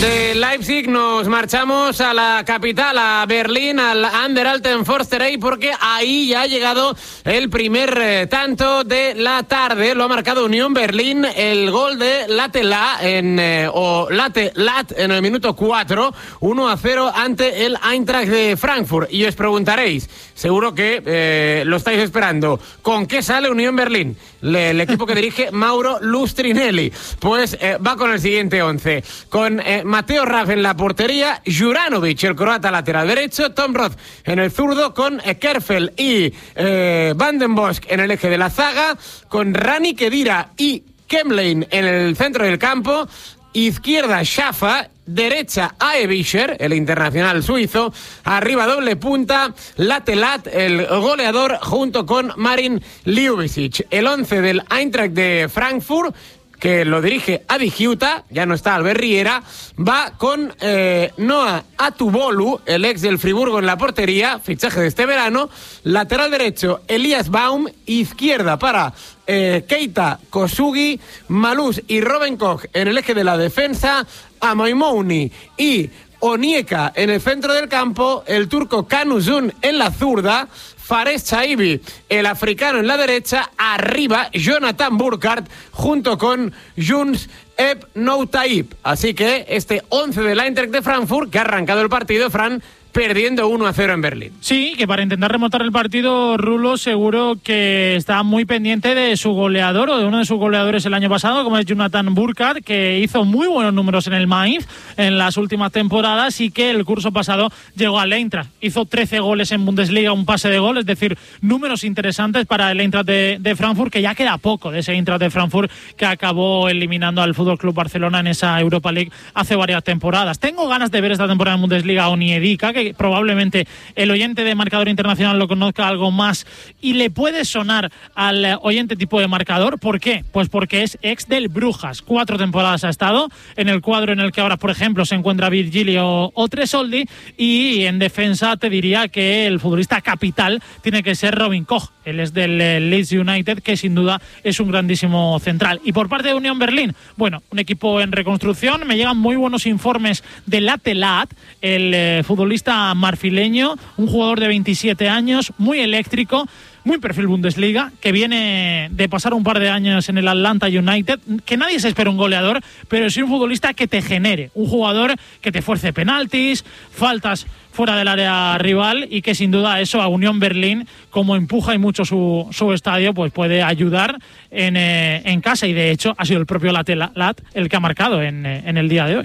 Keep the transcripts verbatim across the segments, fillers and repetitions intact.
De Leipzig nos marchamos a la capital, a Berlín, al Anderlecht Forsterei, porque ahí ya ha llegado el primer eh, tanto de la tarde. Lo ha marcado Unión Berlín, el gol de Latela en, eh, o Late Lat en el minuto cuatro, uno a cero ante el Eintracht de Frankfurt. Y os preguntaréis, seguro que eh, lo estáis esperando, ¿con qué sale Unión Berlín? Le, el equipo que dirige Mauro Lustrinelli. Pues eh, va con el siguiente once, con eh, Mateo Raff en la portería, Juranovic, el croata lateral derecho, Tom Roth en el zurdo, con eh, Kerfel y eh, Van den Bosch en el eje de la zaga, con Rani Kedira y Kemlein en el centro del campo, izquierda Schaffer, derecha Aebischer, el internacional suizo, arriba doble punta Latelat, el goleador, junto con Marin Ljubicic. El once del Eintracht de Frankfurt, que lo dirige Adi Hiuta, ya no está Albert Riera, va con eh, Noah Atubolu, el ex del Friburgo, en la portería, fichaje de este verano, lateral derecho Elias Baum, izquierda para eh, Keita Kosugi, Malus y Robin Koch en el eje de la defensa, Amoimouni y Onyeka en el centro del campo, el turco Kanuzun en la zurda, Fares Chaibi, el africano, en la derecha, arriba Jonathan Burkhardt junto con Younes Eb Noutaib. Así que este once del Eintracht de Frankfurt, que ha arrancado el partido, Fran, perdiendo uno a cero en Berlín. Sí, que para intentar remontar el partido, Rulo seguro que está muy pendiente de su goleador, o de uno de sus goleadores el año pasado, como es Jonathan Burkhardt, que hizo muy buenos números en el Mainz en las últimas temporadas y que el curso pasado llegó al Eintracht. Hizo trece goles en Bundesliga, un pase de gol, es decir, números interesantes para el Eintracht de, de Frankfurt, que ya queda poco de ese Eintracht de Frankfurt que acabó eliminando al F C Barcelona en esa Europa League hace varias temporadas. Tengo ganas de ver esta temporada en Bundesliga a Onyedika, que probablemente el oyente de Marcador Internacional lo conozca algo más y le puede sonar al oyente tipo de Marcador. ¿Por qué? Pues porque es ex del Brujas. Cuatro temporadas ha estado en el cuadro en el que ahora, por ejemplo, se encuentra Virgilio Otresoldi, y en defensa te diría que el futbolista capital tiene que ser Robin Koch. Él es del Leeds United, que sin duda es un grandísimo central. Y por parte de Unión Berlín, bueno, un equipo en reconstrucción. Me llegan muy buenos informes de Latelat, el eh, futbolista marfileño, un jugador de veintisiete años, muy eléctrico, muy perfil Bundesliga, que viene de pasar un par de años en el Atlanta United, que nadie se espera un goleador, pero sí un futbolista que te genere, un jugador que te fuerce penaltis, faltas fuera del área rival, y que sin duda eso a Unión Berlín, como empuja y mucho su, su estadio, pues puede ayudar en, eh, en casa, y de hecho ha sido el propio Lat el que ha marcado en, eh, en el día de hoy.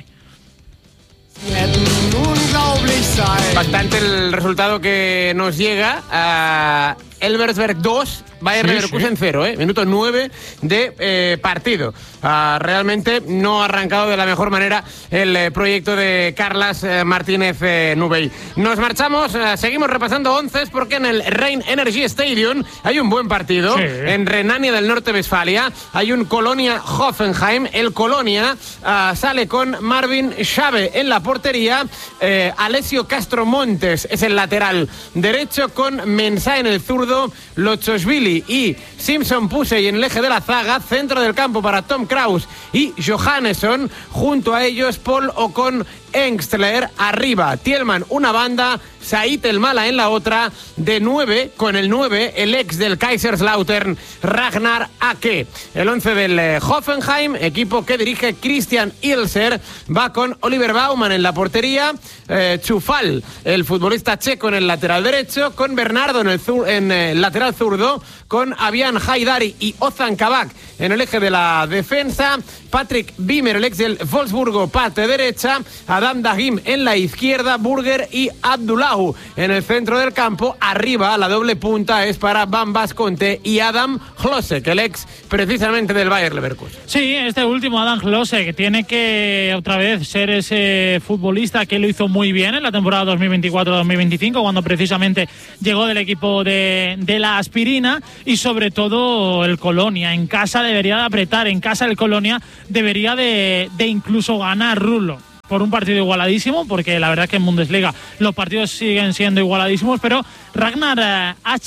Bastante el resultado que nos llega a Elversberg dos, Bayer Leverkusen cero, ¿eh? Minuto nueve de eh, partido. Uh, realmente no ha arrancado de la mejor manera el eh, proyecto de Carlas eh, Martínez eh, Nubey. Nos marchamos, eh, seguimos repasando onces, porque en el Rhein Energy Stadium hay un buen partido. Sí. En Renania del Norte-Westfalia hay un Colonia-Hoffenheim. El Colonia uh, sale con Marvin Schave en la portería. Eh, Alessio Castro Montes es el lateral derecho, con Mensah en el zurdo, Lochoshvili y Simpson Pusey en el eje de la zaga. Centro del campo para Tom Kraus y Johannesson, junto a ellos Paul Ocon Engstler. Arriba Tielman una banda, Said El Mala en la otra. De nueve, con el nueve, el ex del Kaiserslautern, Ragnar Ake. El once del eh, Hoffenheim, equipo que dirige Christian Ilser, va con Oliver Baumann en la portería, eh, Chufal, el futbolista checo, en el lateral derecho, con Bernardo en el zur, en, eh, lateral zurdo, con Avian Haidari y Ozan Kabak en el eje de la defensa, Patrick Wimmer, el ex del Wolfsburgo, parte derecha, Adam Dagim en la izquierda, Burger y Abdullahu en el centro del campo. Arriba la doble punta es para Van Basconte y Adam Hlosek, el ex precisamente del Bayer Leverkusen. Sí, este último, Adam Hlosek, tiene que otra vez ser ese futbolista que lo hizo muy bien en la temporada dos mil veinticuatro dos mil veinticinco, cuando precisamente llegó del equipo de, de la Aspirina, y sobre todo el Colonia. En casa debería de apretar, en casa el Colonia debería de, de incluso ganar, Rulo, por un partido igualadísimo, porque la verdad es que en Bundesliga los partidos siguen siendo igualadísimos, pero Ragnar H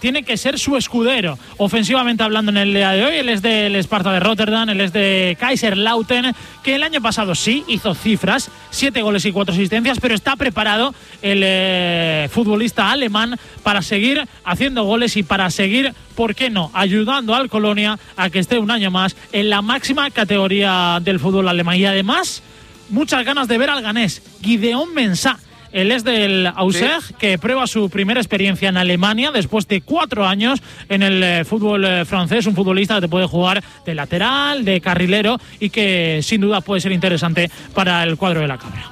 tiene que ser su escudero. Ofensivamente hablando en el día de hoy, él es del Sparta de Rotterdam, él es de Kaiserslautern, que el año pasado sí hizo cifras, siete goles y cuatro asistencias, pero está preparado el eh, futbolista alemán para seguir haciendo goles y para seguir, ¿por qué no?, ayudando al Colonia a que esté un año más en la máxima categoría del fútbol alemán. Y además, muchas ganas de ver al ganés, Gideon Mensah. Él es del Auxerre, sí, que prueba su primera experiencia en Alemania después de cuatro años en el eh, fútbol eh, francés. Un futbolista que te puede jugar de lateral, de carrilero y que sin duda puede ser interesante para el cuadro de la Cabra.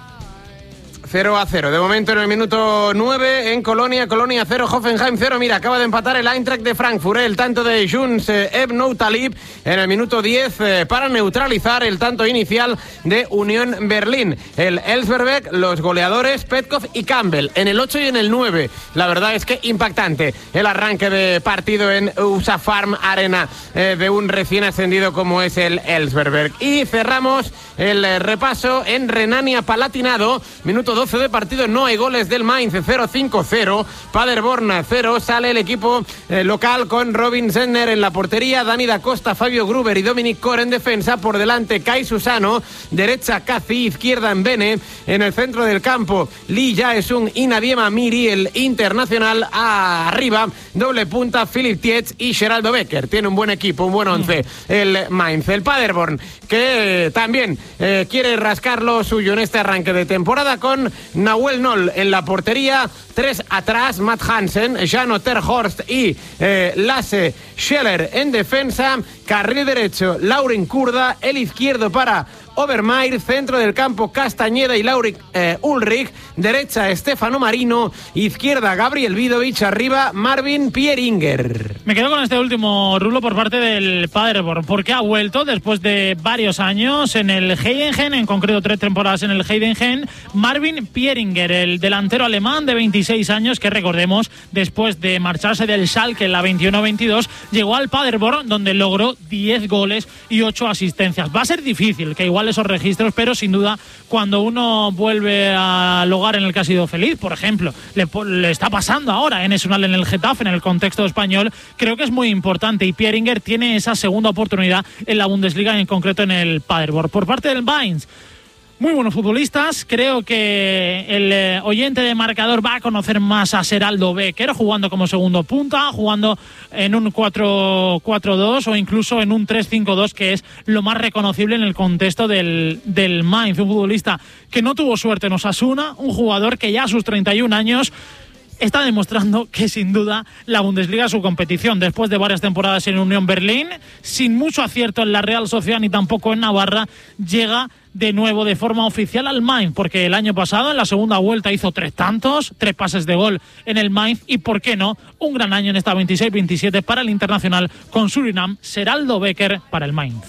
cero a cero. De momento en el minuto nueve en Colonia. Colonia cero, Hoffenheim cero. Mira, acaba de empatar el Eintracht de Frankfurt. ¿eh? El tanto de Younes eh, Ebnou Talib en el minuto diez eh, para neutralizar el tanto inicial de Unión Berlín. El Elfsberg, los goleadores Petkov y Campbell en el ocho y en el nueve. La verdad es que impactante el arranque de partido en U S A Farm Arena eh, de un recién ascendido como es el Elfsberg. Y cerramos el eh, repaso en Renania-Palatinado. Minuto doce de partido, no hay goles del Mainz, cero cinco cero. Paderborn cero. Sale el equipo eh, local con Robin Zentner en la portería, Dani da Costa, Fabio Gruber y Dominic Kor en defensa. Por delante Kai Susano, derecha Kazi, izquierda Mbene, en el centro del campo Lee Jae-sung y Nadiema Miri, el internacional. Arriba, doble punta Philip Tietz y Geraldo Becker. Tiene un buen equipo, un buen once el Mainz. El Paderborn, que eh, también eh, quiere rascar lo suyo en este arranque de temporada, con Nahuel Noll en la portería, tres atrás, Matt Hansen, Jano Terhorst y eh, Lasse Scheller en defensa, carril derecho Laurin Kurda, el izquierdo para Obermeier, centro del campo Castañeda y Laurik eh, Ulrich, derecha Stefano Marino, izquierda Gabriel Vidovic, arriba Marvin Pieringer. Me quedo con este último, Rulo, por parte del Paderborn, porque ha vuelto después de varios años en el Heidenheim, en concreto tres temporadas en el Heidenheim, Marvin Pieringer, el delantero alemán de veintiséis años, que recordemos, después de marcharse del Schalke en la veintiuno veintidós, llegó al Paderborn, donde logró diez goles y ocho asistencias. Va a ser difícil que igual esos registros, pero sin duda cuando uno vuelve al hogar en el que ha sido feliz, por ejemplo, le, le está pasando ahora en Esunal en el Getafe, en el contexto español, creo que es muy importante, y Pieringer tiene esa segunda oportunidad en la Bundesliga, en concreto en el Paderborn. Por parte del Mainz, muy buenos futbolistas. Creo que el eh, oyente de marcador va a conocer más a Geraldo Becker jugando como segundo punta, jugando en un cuatro cuatro dos o incluso en un tres cinco dos, que es lo más reconocible en el contexto del, del Mainz. Un futbolista que no tuvo suerte en Osasuna, un jugador que ya a sus treinta y un años está demostrando que sin duda la Bundesliga es su competición. Después de varias temporadas en Unión Berlín, sin mucho acierto en la Real Sociedad ni tampoco en Navarra, llega de nuevo de forma oficial al Mainz, porque el año pasado en la segunda vuelta hizo tres tantos, tres pases de gol en el Mainz, y por qué no, un gran año en esta veintiséis veintisiete para el internacional con Surinam, Geraldo Becker para el Mainz.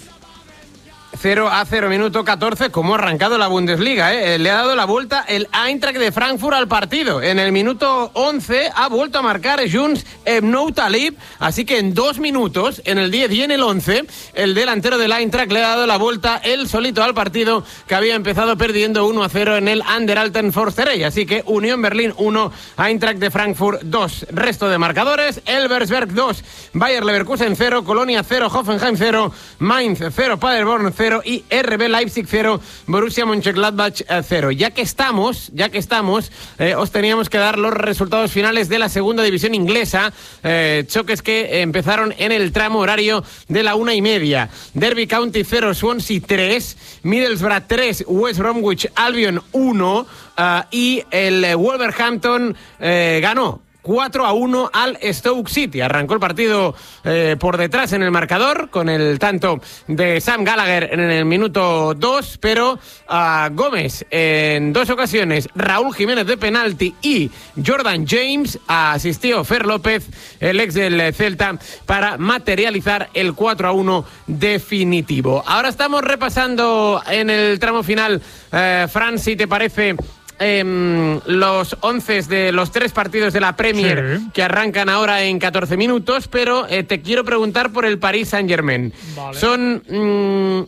cero a cero, minuto catorce. ¿Cómo ha arrancado la Bundesliga? ¿eh? Le ha dado la vuelta el Eintracht de Frankfurt al partido. En el minuto once ha vuelto a marcar Younes Ebnou Talib. Así que en dos minutos, en el diez y en el once, el delantero del Eintracht le ha dado la vuelta él solito al partido, que había empezado perdiendo uno a cero en el Anderalten Forsterey. Así que Unión Berlín uno, Eintracht de Frankfurt dos. Resto de marcadores: Elversberg dos, Bayer Leverkusen cero, Colonia cero, Hoffenheim cero, Mainz cero, Paderborn cero y R B Leipzig cero, Borussia Mönchengladbach cero. Ya que estamos, ya que estamos, eh, os teníamos que dar los resultados finales de la segunda división inglesa. Eh, choques que empezaron en el tramo horario de la una y media. Derby County cero, Swansea tres, Middlesbrough tres, West Bromwich Albion uno, uh, y el Wolverhampton eh, ganó cuatro a uno al Stoke City. Arrancó el partido eh, por detrás en el marcador, con el tanto de Sam Gallagher en el minuto dos, pero a uh, Gómez en dos ocasiones, Raúl Jiménez de penalti y Jordan James, asistió Fer López, el ex del Celta, para materializar el cuatro a uno definitivo. Ahora estamos repasando en el tramo final, eh, Fran, si te parece, Eh, los once de los tres partidos de la Premier, sí, que arrancan ahora en catorce minutos, pero eh, te quiero preguntar por el Paris Saint-Germain. Vale. Son mmm,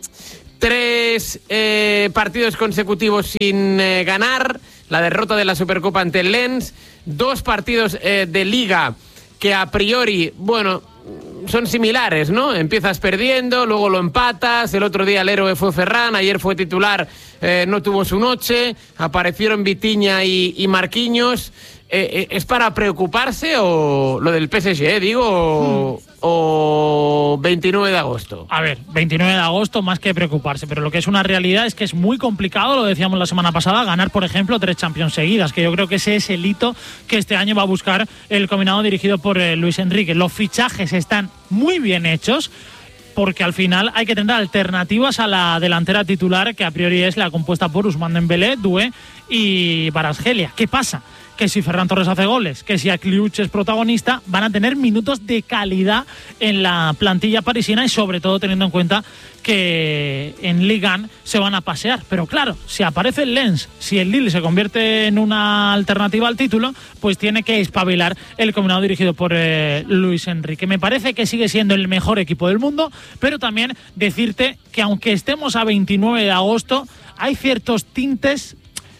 tres eh, partidos consecutivos sin eh, ganar, la derrota de la Supercopa ante el Lens, dos partidos eh, de Liga que a priori, bueno, son similares, ¿no? Empiezas perdiendo, luego lo empatas, el otro día el héroe fue Ferran, ayer fue titular, eh, no tuvo su noche, aparecieron Vitinha y, y Marquinhos. Eh, ¿Es para preocuparse o lo del P S G, eh, digo, o, hmm. o veintinueve de agosto? A ver, veintinueve de agosto más que preocuparse, pero lo que es una realidad es que es muy complicado, lo decíamos la semana pasada, ganar, por ejemplo, tres Champions seguidas, que yo creo que ese es el hito que este año va a buscar el combinado dirigido por eh, Luis Enrique. Los fichajes están muy bien hechos, porque al final hay que tener alternativas a la delantera titular, que a priori es la compuesta por Ousmane Dembélé, Doué y Kvaratskhelia. ¿Qué pasa? Que si Ferran Torres hace goles, que si Akliouche es protagonista, van a tener minutos de calidad en la plantilla parisina y sobre todo teniendo en cuenta que en Ligue uno se van a pasear. Pero claro, si aparece el Lens, si el Lille se convierte en una alternativa al título, pues tiene que espabilar el combinado dirigido por eh, Luis Enrique. Me parece que sigue siendo el mejor equipo del mundo, pero también decirte que aunque estemos a veintinueve de agosto, hay ciertos tintes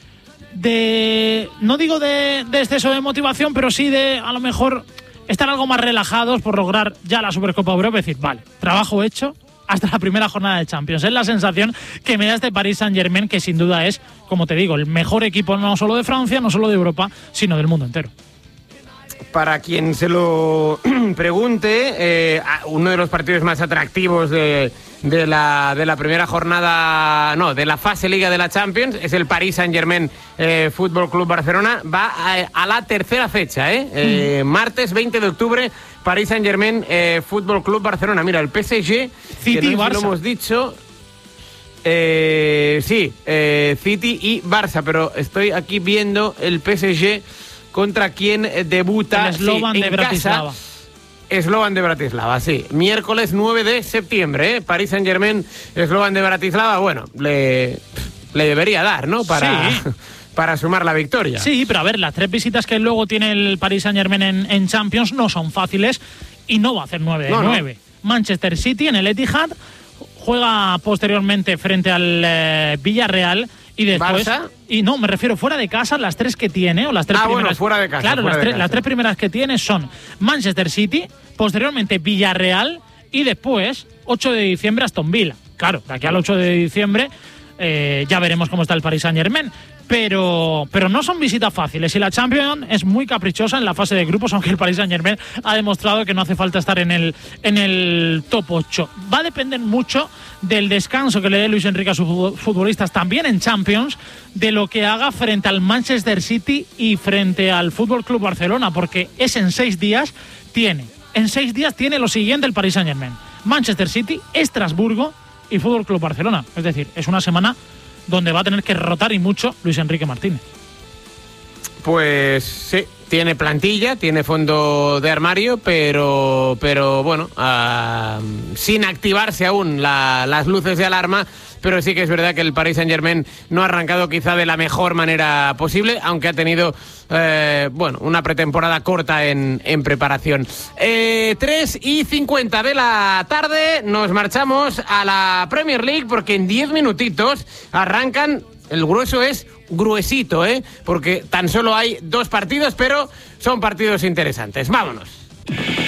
de, no digo de, de exceso de motivación, pero sí de a lo mejor estar algo más relajados por lograr ya la Supercopa Europa y decir, vale, trabajo hecho hasta la primera jornada de Champions. Es la sensación que me da este Paris Saint-Germain, que sin duda es, como te digo, el mejor equipo no solo de Francia, no solo de Europa, sino del mundo entero. Para quien se lo pregunte, eh, uno de los partidos más atractivos de, de, la, de la primera jornada, no, de la fase Liga de la Champions, es el Paris Saint-Germain eh, Fútbol Club Barcelona. Va a, a la tercera fecha, ¿eh? eh mm. Martes veinte de octubre, Paris Saint-Germain eh, Fútbol Club Barcelona. Mira, el P S G, City que no y Barça. Lo hemos dicho. Eh, sí, eh, City y Barça, pero estoy aquí viendo el P S G contra quien debuta el Slovan sí, de en Bratislava. Casa. Slovan de Bratislava, sí. Miércoles nueve de septiembre, ¿eh? Paris Saint-Germain, Slovan de Bratislava. Bueno, le, le debería dar, ¿no? Para, sí. para sumar la victoria. Sí, pero a ver, las tres visitas que luego tiene el Paris Saint-Germain en, en Champions no son fáciles y no va a hacer nueve de no, nueve. No. Manchester City en el Etihad, juega posteriormente frente al eh, Villarreal. Y después, ¿Barça? Y no, me refiero fuera de casa, las tres que tiene, o las tres ah, primeras. Bueno, fuera de casa. Claro, fuera las, de tre- casa. las tres primeras que tiene son Manchester City, posteriormente Villarreal y después, ocho de diciembre, Aston Villa. Claro, de aquí al ocho de diciembre eh, ya veremos cómo está el Paris Saint-Germain. Pero, pero no son visitas fáciles y la Champions es muy caprichosa en la fase de grupos, aunque el Paris Saint-Germain ha demostrado que no hace falta estar en el, en el top ocho. Va a depender mucho del descanso que le dé Luis Enrique a sus futbolistas también en Champions, de lo que haga frente al Manchester City y frente al F C Barcelona, porque es en seis días tiene, en seis días tiene lo siguiente el Paris Saint-Germain: Manchester City, Estrasburgo y F C Barcelona. Es decir, es una semana donde va a tener que rotar y mucho Luis Enrique Martínez. Pues sí, tiene plantilla, tiene fondo de armario, pero, pero bueno, uh, sin activarse aún la, las luces de alarma, pero sí que es verdad que el Paris Saint-Germain no ha arrancado quizá de la mejor manera posible, aunque ha tenido eh, bueno, una pretemporada corta en, en preparación. Eh, tres y cincuenta de la tarde, nos marchamos a la Premier League porque en diez minutitos arrancan. El grueso es gruesito, ¿eh? Porque tan solo hay dos partidos, pero son partidos interesantes. Vámonos.